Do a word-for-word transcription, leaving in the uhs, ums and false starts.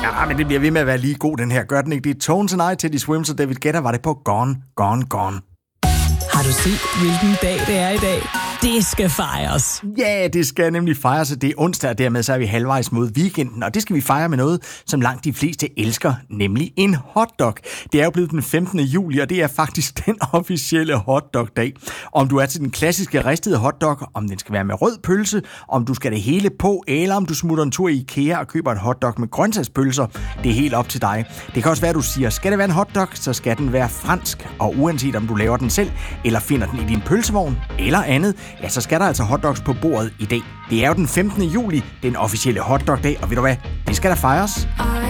Ja, men det bliver ved med at være lige god, den her. Gør den ikke? Det er Tones and I, Teddy Swims og David Guetta var det på Gone, Gone, Gone. Har du set, hvilken dag det er i dag? Det skal fejres. Ja, det skal nemlig fejres. Det er onsdag, og dermed så er vi halvvejs mod weekenden. Og det skal vi fejre med noget, som langt de fleste elsker, nemlig en hotdog. Det er jo blevet den femtende juli, og det er faktisk den officielle hotdog-dag. Om du er til den klassiske ristede hotdog, om den skal være med rød pølse, om du skal det hele på, eller om du smutter en tur i IKEA og køber en hotdog med grøntsagspølser, det er helt op til dig. Det kan også være, at du siger, skal det være en hotdog, så skal den være fransk. Og uanset om du laver den selv, eller finder den i din pølsevogn, eller andet, ja, så skal der altså hotdogs på bordet i dag. Det er jo den femtende juli, den officielle hotdog-dag, og ved du hvad, det skal der fejres.